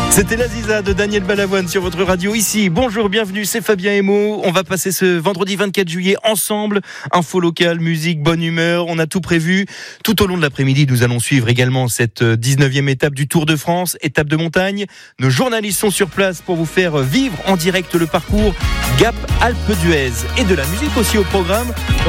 C'était la Ziza de Daniel Balavoine sur votre radio ici. Bonjour, bienvenue, c'est Fabien Emo. On va passer ce vendredi 24 juillet ensemble. Info locale, musique, bonne humeur, on a tout prévu. Tout au long de l'après-midi, nous allons suivre également cette 19e étape du Tour de France, étape de montagne. Nos journalistes sont sur place pour vous faire vivre en direct le parcours Gap Alpe d'Huez. Et de la musique aussi au programme.